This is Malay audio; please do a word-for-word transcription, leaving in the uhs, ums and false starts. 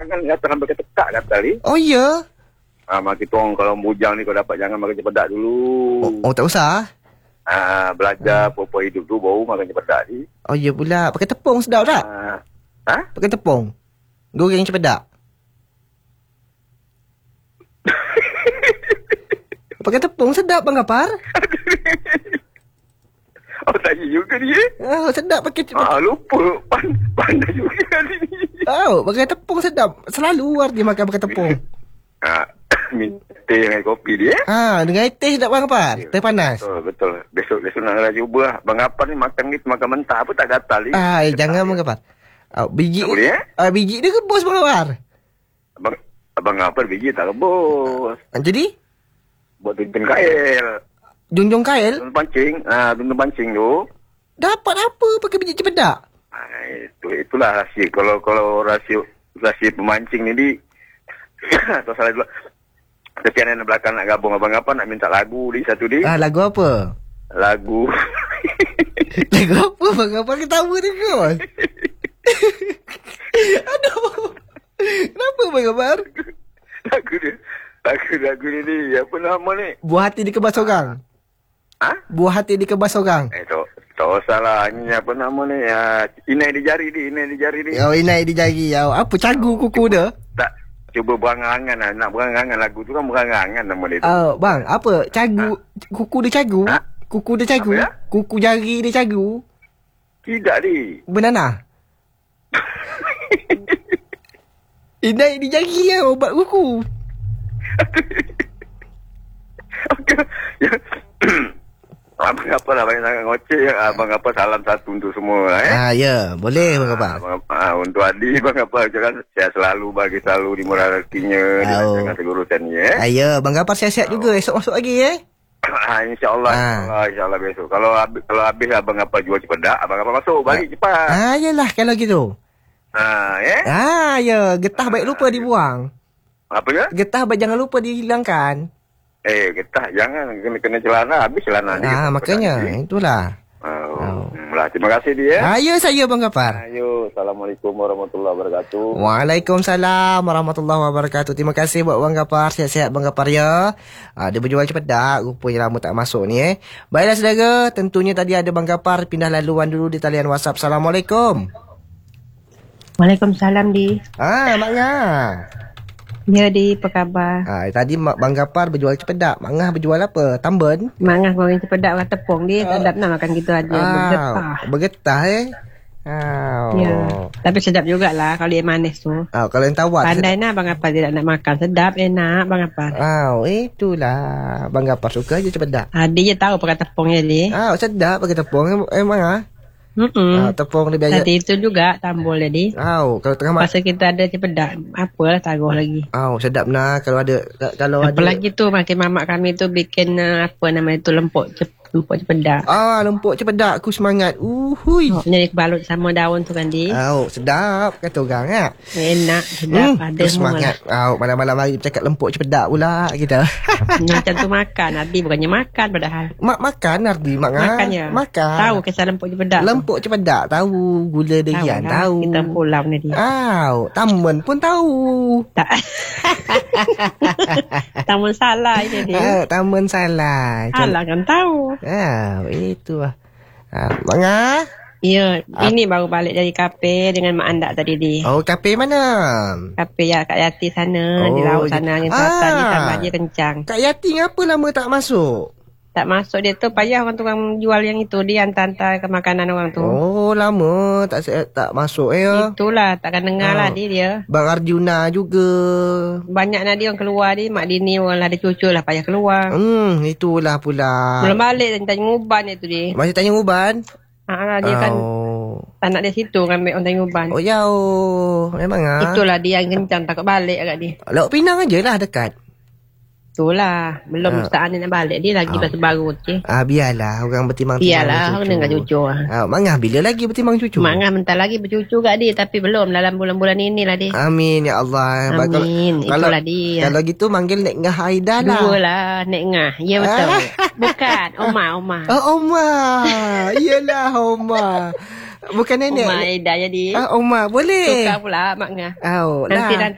kan kata sampai ketekak kata ni. Oh ya. Ah, mak kita orang kalau bujang ni kau dapat jangan makan cepedak dulu. Oh, oh tak usah. Ah, belajar apa-apa hidup tu baru makan cepedak ni. Oh ya pula. Pakai tepung sedap tak? Ah. Ha? Pakai tepung. Goreng cepedak. Pakai tepung sedap Bang Gafar. Oh, tanya juga dia. Oh, sedap pakai cepedak. Ah, lupa. Pan, pandai juga kali ni. Oh, pakai tepung sedap. Selalu Ardi makan pakai tepung. Ah, minta teh dengan kopi dia. Ah, dengan teh sedap Bang Gafar. Teh panas. Betul, betul. Besok-besok nak nak cuba lah. Bang Gafar ni makan ni makan mentah apa tak gatal ni. Ah, eh, jangan Bang Gafar. Oh, biji. Tak boleh, eh? Ah, biji dia rebus Bang Gafar. Abang, Abang Gafar biji tak rebus. Ah, jadi? Buat tuntun kail. Junjung kail? Tuntun pancing. Ah, tuntun pancing tu. Dapat apa pakai biji cepedak? Ah, itu, itulah rahsia. Kalau kalau rahsia, rahsia pemancing ni di... atau salah dulu. Tapi anak belakang nak gabung Abang Gafar nak minta lagu di satu di. Ah, lagu apa? Lagu. Lagu apa Bang Gafar ketawa ni kau? Aduh. Kenapa Bang Gafar? Lagu dia. Lagu-lagu ni ni. Apa nama ni? Buah hati dikebas orang. Ha? Buah hati dikebas orang. Eh, tak, tak usah lah. Ini apa nama ni? Uh, inai di jari ni. Inai di jari ni. Oh, inai di jari. Oh, apa cagu kuku dia? Tak. Cuba berangan-angan lah. Nak berangan-angan lagu tu kan berangan-angan nama dia tu. Oh, bang, apa? Cagu. Ha? Kuku dia cagu? Ha? Kuku dia cagu? Apa ya? Kuku jari dia cagu? Tidak di. Benana? Inai di jari ya, obat kuku. Okey. Ya. Abang apa lah banyak sangat ngoceh. Abang apa salam satu untuk semua lah, eh. Ah, ya. Boleh Bang Gafar. Abang apa ah, untuk Adi Bang apa jangan saya selalu bagi selalu dimurah rezekinya Oh. dengan segala urusan ni, eh. Ah, ya. Bang Gafar sihat-sihat juga. Esok masuk lagi, eh. Ah, insya-Allah, Ah. insya-Allah, insya-Allah besok. Kalau habis kalau habis abang apa jual cepedak, abang apa masuk balik cepat. Ah, yalah kalau gitu. Ah, eh. Ah, ya. Getah baik lupa dibuang. Apa ya? Getah baik jangan lupa dihilangkan. Eh, getah jangan kena kena celana habis celana ni. Ah, makanya. Itulah. Oh. Oh. Hmm, lah, terima kasih dia. Ah, ya saya Bang Gafar. Ayo, Assalamualaikum warahmatullahi wabarakatuh. Waalaikumsalam warahmatullahi wabarakatuh. Terima kasih buat Bang Gafar. Sihat-sihat Bang Gafar ya. Ah, dia berjual cepedak. Rupanya lama tak masuk ni, eh. Baiklah saudara. Tentunya tadi ada Bang Gafar. Pindah laluan dulu di talian WhatsApp. Assalamualaikum. Waalaikumsalam di. Ah, Mak Ngah. Ya di, apa khabar? Ah, tadi Mak Bang Gafar berjual cepedak. Mak Ngah berjual apa? Tambun? Mak Ngah goreng cepedak orang tepung dia. Tak sedap nak makan gitu aja. Bergetah. Bergetah, eh. Ah. Ya. Tapi sedap jugalah kalau dia manis tu. Ah, kalau yang tawar. Pandai nak Bang Gafar tidak nak makan. Sedap, enak Bang Gafar. Ah, itulah. Bang Gafar suka je cepedak. Ah, dia je tahu pakai tepungnya dia. Ah, sedap pakai tepung. Emang ah. Hmm. Ah, tepung dia biasa. Nanti itu juga tambul dia. Oh, kalau tengah masak. Masa kita ada cepedak, apalah taruh lagi. Oh, sedap nak kalau ada kalau ada. Apalagi tu makin mamak kami tu bikin uh, apa nama itu lempuk cep, lempuk cepedak. Ah, lempuk cepedak aku semangat. Uhui. Oh, jadi balut sama daun tu kan di. Oh, sedap kata orang ah. Enak, sedap, Hmm, ada aku semua. semangat. Oh, malam-malam hari bercakap lempuk cepedak pula kita. Macam tu makan, Adi bukannya makan padahal. Mak makan Ardi, mak ngah. Makan ya. Makan. Tahu kisah lempuk cepedak. Lempuk cepedak tahu, gula derian lah, tahu. Kita pulau ni dia. Tahu, tamen pun tahu. Tak. Tamun salah ini dia. Ah, tamen salah. Salah kan tahu. Ah, itu lah. Ah, mak ngah. Ya, ini baru balik dari kafe dengan mak andak tadi di. Oh, kafe mana? Kafe ya Kak Yati sana, Oh, di laut sana yang selatan ni ah. tambah dia kencang. Kak Yati ngapa lama tak masuk? Tak masuk dia tu payah orang tukang jual yang itu dia hantar-hantar ke makanan orang tu. Oh, lama tak tak masuk ya. Itulah takkan dengar Oh. lah dia dia. Bang Arjuna juga. Banyak nak dia orang keluar dia, mak Dini orang lah ada cucu lah payah keluar. Hmm, itulah pula. Belum balik dan tanya uban dia tu dia. Masih tanya uban? Ha, dia kan Oh. tak nak dia situ kan ambil orang tanya uban. Oh, jauh. Memang ah. Itulah dia yang kencang takut balik agak dia. Laut Pinang aje lah dekat. Itulah. Belum Ah. saat dia nak balik. Dia lagi Ah. pasal baru je. Ah, biarlah orang bertimbang-timbang. Iyalah, orang dengan cucu lah. Ah, mangah bila lagi bertimbang cucu? Mak Ngah bentar lagi bercucu kat dia. Tapi belum dalam bulan-bulan ini lah dia. Amin ya Allah. Amin. Kalau, Itulah dia. kalau gitu manggil Nek Ngah Aida lah. Dua lah, Nek Ngah. Ya betul. Bukan, Oma, Oma. Oh, Oma. Iyalah Oma. Bukan nenek. Oma Aida jadi. Ah, Oma boleh. Tukar pula Mak Ngah. Oh, Nanti lah.